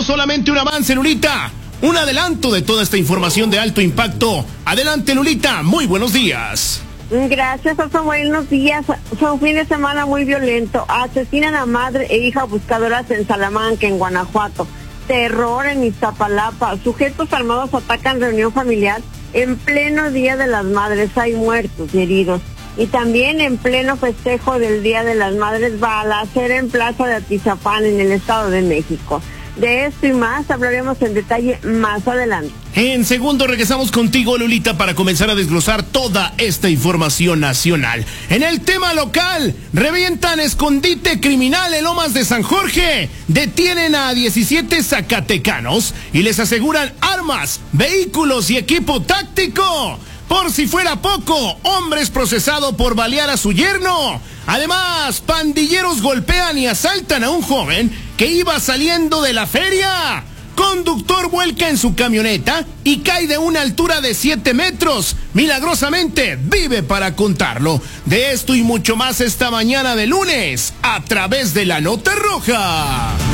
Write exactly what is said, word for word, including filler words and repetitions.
solamente un avance, Lulita. Un adelanto de toda esta información de alto impacto. Adelante, Lulita. Muy buenos días. Gracias, Oso. Buenos días. Fue un fin de semana muy violento. Asesinan a madre e hija buscadoras en Salamanca, en Guanajuato. Terror en Iztapalapa. Sujetos armados atacan reunión familiar en pleno Día de las Madres. Hay muertos y heridos. Y también en pleno festejo del Día de las Madres, balacera en Plaza de Atizapán, en el Estado de México. De esto y más hablaremos en detalle más adelante. En segundo regresamos contigo, Lulita, para comenzar a desglosar toda esta información nacional. En el tema local, revientan escondite criminal en Lomas de San Jorge. Detienen a diecisiete zacatecanos y les aseguran armas, vehículos y equipo táctico. Por si fuera poco, hombre es procesado por balear a su yerno. Además, pandilleros golpean y asaltan a un joven que iba saliendo de la feria. Conductor vuelca en su camioneta y cae de una altura de siete metros. Milagrosamente vive para contarlo. De esto y mucho más esta mañana de lunes, a través de la Nota Roja.